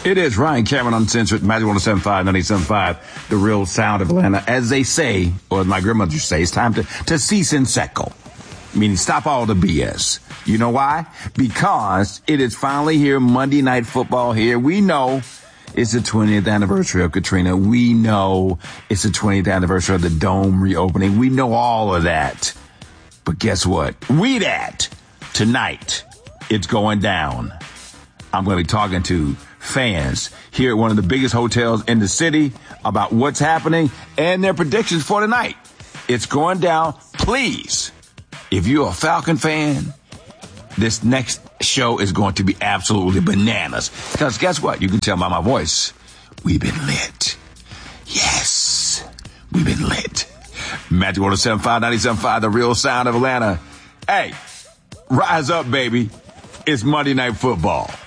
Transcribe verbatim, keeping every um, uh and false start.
It is Ryan Cameron Uncensored, Magic one oh seven point five, ninety-seven point five, the real sound of Atlanta. As they say, or as my grandmother used to say, it's time to, to cease and seco, meaning stop all the B S. You know why? Because it is finally here, Monday Night Football here. We know it's the twentieth anniversary of Katrina. We know it's the twentieth anniversary of the Dome reopening. We know all of that. But guess what? We that tonight, it's going down. I'm going to be talking to fans here at one of the biggest hotels in the city about what's happening and their predictions for tonight. It's going down. Please, if you're a Falcon fan, this next show is going to be absolutely bananas. Because guess what? You can tell by my voice. We've been lit. Yes, we've been lit. Magic one oh seven point five, ninety-seven point five, the real sound of Atlanta. Hey, rise up, baby. It's Monday Night Football.